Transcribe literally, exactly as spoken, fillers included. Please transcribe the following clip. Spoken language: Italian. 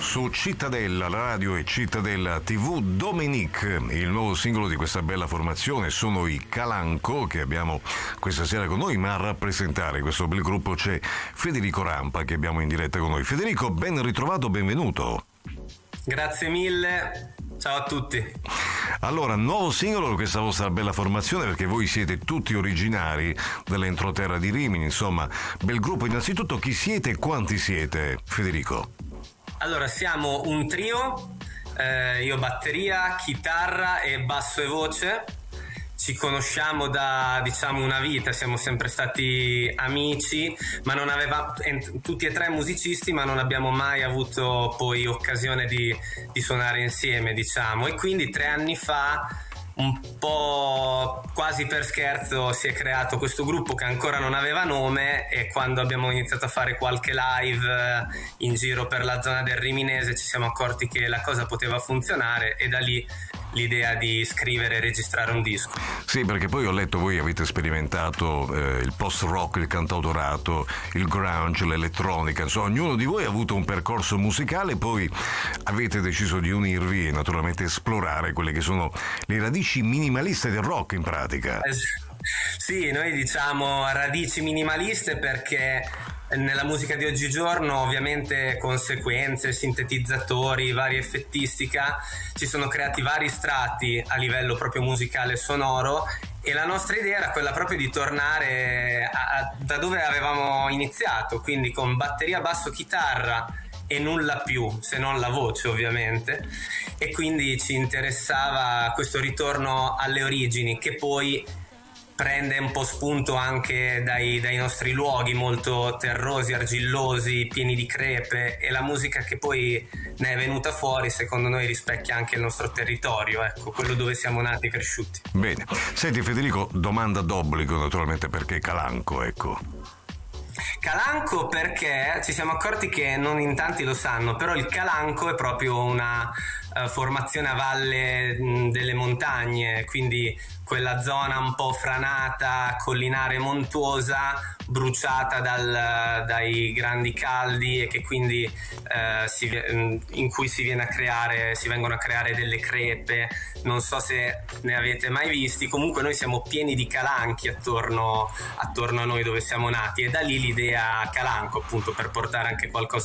su Cittadella Radio e Cittadella tivù. Dominique, il nuovo singolo di questa bella formazione, sono i Calanco che abbiamo questa sera con noi, ma a rappresentare questo bel gruppo c'è Federico Rampa che abbiamo in diretta con noi. Federico, ben ritrovato, benvenuto. Grazie mille, ciao a tutti. Allora, nuovo singolo di questa vostra bella formazione, perché voi siete tutti originari dell'entroterra di Rimini, insomma, bel gruppo. Innanzitutto, chi siete e quanti siete, Federico? Allora, siamo un trio, eh, io batteria, chitarra e basso e voce. Ci conosciamo da, diciamo, una vita, siamo sempre stati amici, ma non avevamo, tutti e tre musicisti, ma non abbiamo mai avuto poi occasione di, di suonare insieme, diciamo. E quindi tre anni fa, un po' quasi per scherzo, si è creato questo gruppo che ancora non aveva nome, e quando abbiamo iniziato a fare qualche live in giro per la zona del Riminese ci siamo accorti che la cosa poteva funzionare, e da lì l'idea di scrivere e registrare un disco. Sì, perché poi ho letto voi avete sperimentato eh, il post-rock, il cantautorato, il grunge, l'elettronica, insomma ognuno di voi ha avuto un percorso musicale, poi avete deciso di unirvi e naturalmente esplorare quelle che sono le radici minimaliste del rock in pratica. Eh, sì, noi diciamo radici minimaliste perché nella musica di oggigiorno ovviamente conseguenze, sintetizzatori, varia effettistica, ci sono creati vari strati a livello proprio musicale e sonoro, e la nostra idea era quella proprio di tornare a, a, da dove avevamo iniziato, quindi con batteria, basso, chitarra e nulla più se non la voce ovviamente, e quindi ci interessava questo ritorno alle origini che poi prende un po' spunto anche dai, dai nostri luoghi molto terrosi, argillosi, pieni di crepe, e la musica che poi ne è venuta fuori secondo noi rispecchia anche il nostro territorio, ecco, quello dove siamo nati e cresciuti. Bene, senti Federico, domanda d'obbligo naturalmente, perché Calanco, ecco? Calanco perché ci siamo accorti che non in tanti lo sanno, però il Calanco è proprio una uh, formazione a valle mh, delle montagne, quindi quella zona un po' franata, collinare, montuosa, bruciata dal, dai grandi caldi, e che quindi eh, si, in cui si viene a creare, si vengono a creare delle crepe. Non so se ne avete mai visti, comunque noi siamo pieni di calanchi attorno, attorno a noi dove siamo nati, e da lì l'idea Calanco, appunto, per portare anche qualcosa